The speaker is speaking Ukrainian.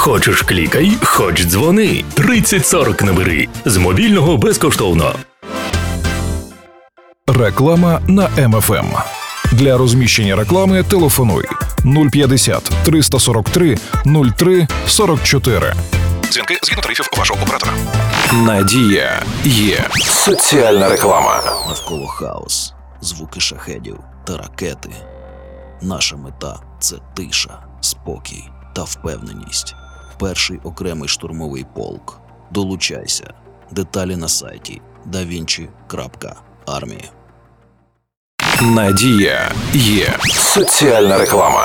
Хочеш клікай, хоч дзвони. 3040 набери. З мобільного безкоштовно. Реклама на МФМ. Для розміщення реклами телефонуй 050 343 03 44. Дзвінки згідно тарифів вашого оператора. Надія є. Соціальна реклама. Навколо хаос, звуки шахедів та ракети. Наша мета – це тиша, спокій та впевненість. Перший окремий штурмовий полк. Долучайся. Деталі на сайті davinci.army. Надія є. Соціальна реклама.